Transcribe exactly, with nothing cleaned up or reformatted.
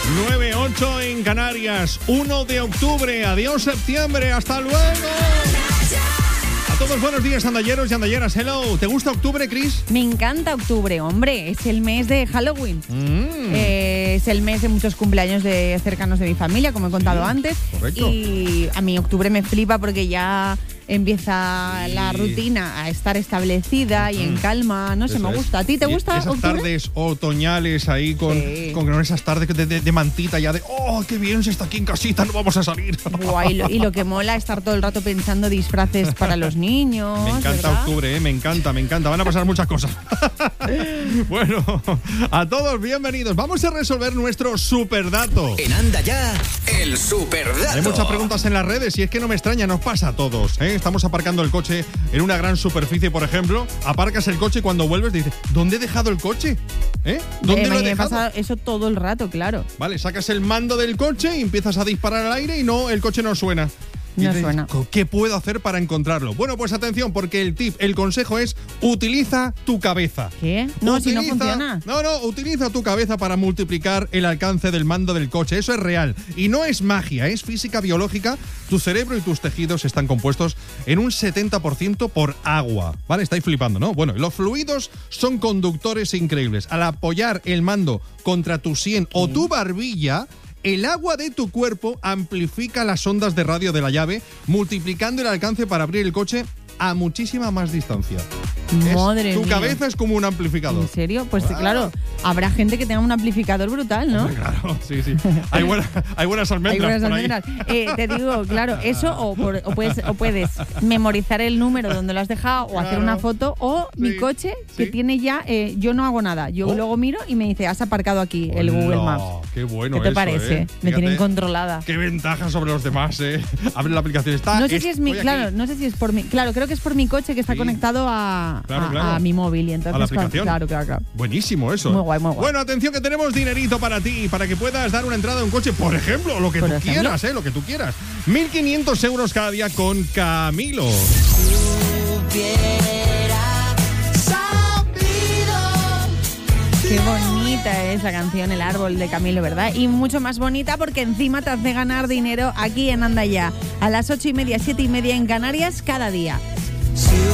nueve ocho en Canarias, uno de octubre. Adiós septiembre, hasta luego. A todos buenos días, andalleros y andalleras. Hello, ¿te gusta octubre, Chris? Me encanta octubre, hombre. Es el mes de Halloween. Mm. Eh, es el mes de muchos cumpleaños de cercanos de mi familia, como he contado Sí, antes. correcto. Y a mí octubre me flipa porque ya empieza Sí. la rutina a estar establecida y en calma. No sé, Eso me es. gusta. ¿A ti te Y gusta esas octubre? tardes otoñales ahí con, Sí. con esas tardes de, de, de mantita ya de ¡oh, qué bien se está aquí en casita, no vamos a salir! Guay, lo, y lo que mola estar todo el rato pensando disfraces para los niños. Me encanta ¿verdad? octubre, ¿eh? Me encanta, me encanta. Van a pasar muchas cosas. Bueno, a todos bienvenidos. Vamos a resolver nuestro superdato. En Anda Ya, el superdato. Hay muchas preguntas en las redes y es que no me extraña, nos pasa a todos, ¿eh? Estamos aparcando el coche en una gran superficie, por ejemplo. Aparcas el coche y cuando vuelves dices, ¿dónde he dejado el coche? ¿Eh? ¿Dónde Eh, lo he me dejado? pasa eso todo el rato, claro. Vale, sacas el mando del coche y empiezas a disparar al aire y no, el coche no suena. Y No dices, suena. ¿qué puedo hacer para encontrarlo? Bueno, pues atención, porque el tip, el consejo es utiliza tu cabeza. ¿Qué? No, si no Utiliza- funciona. No, no, utiliza tu cabeza para multiplicar el alcance del mando del coche. Eso es real. Y no es magia, es física biológica. Tu cerebro y tus tejidos están compuestos en un setenta por ciento por agua. ¿Vale? Estáis flipando, ¿no? Bueno, los fluidos son conductores increíbles. Al apoyar el mando contra tu sien o tu barbilla, el agua de tu cuerpo amplifica las ondas de radio de la llave, multiplicando el alcance para abrir el coche a muchísima más distancia. Es- Madre tu mía. cabeza es como un amplificador. ¿En serio? Pues Claro. claro, habrá gente que tenga un amplificador brutal, ¿no? Hombre, claro, sí, sí. Hay, buena- hay buenas Hay almendras buenas por ahí. almendras. Eh, te digo, claro, eso o, por- o puedes, o puedes memorizar el número donde lo has dejado o hacer Claro. una foto o Sí, mi coche que sí. tiene ya, eh, yo no hago nada. Yo Oh. luego miro y me dice, has aparcado aquí el Google Hola, Maps. Qué bueno ¿Qué te eso, parece? ¿eh? Me Fíjate, tienen controlada. Qué ventaja sobre los demás, ¿eh? Abre la aplicación. Está, No sé si es mi, estoy claro, aquí. no sé si es por mi, claro, creo que es por mi coche que está Sí. conectado a, Claro, a- claro. a mi móvil y entonces A la cuando- aplicación. claro, claro, claro. Buenísimo eso. Muy ¿eh? guay, muy guay. Bueno, atención que tenemos dinerito para ti, para que puedas dar una entrada a un coche, por ejemplo, lo que Por tú ejemplo. quieras, ¿eh? Lo que tú quieras. mil quinientos euros cada día con Camilo. Qué bonita es la canción El Árbol de Camilo, ¿verdad? Y mucho más bonita porque encima te hace ganar dinero aquí en Anda Ya. A las ocho y media, siete y media en Canarias cada día.